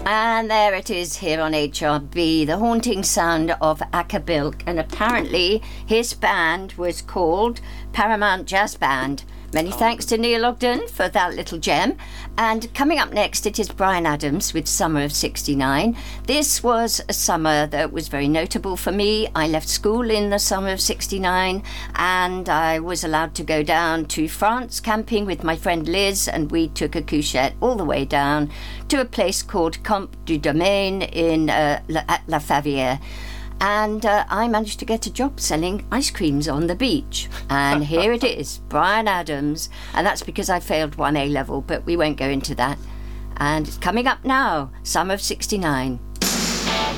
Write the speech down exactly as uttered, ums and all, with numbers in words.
And there it is here on H R B, the haunting sound of Acker Bilk. And apparently his band was called Paramount Jazz Band. Many thanks to Neil Ogden for that little gem. And coming up next, it is Bryan Adams with Summer of sixty-nine. This was a summer that was very notable for me. I left school in the summer of sixty-nine, and I was allowed to go down to France camping with my friend Liz, and we took a couchette all the way down to a place called Camp du Domaine in uh, La, at La Favière. And uh, I managed to get a job selling ice creams on the beach. And here it is, Bryan Adams. And that's because I failed one A level, but we won't go into that. And it's coming up now, Summer of sixty-nine.